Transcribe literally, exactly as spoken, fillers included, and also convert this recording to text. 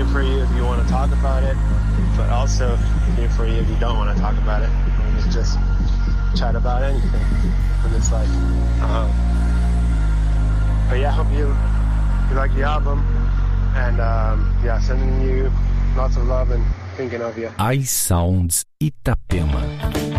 for you if you want to talk about it, but also here for you if you don't want to talk about it. We can just chat about anything in this life. Um, but yeah, I hope you, you like the album, and um, yeah, sending you lots of love and thinking of you. iSounds Itapema.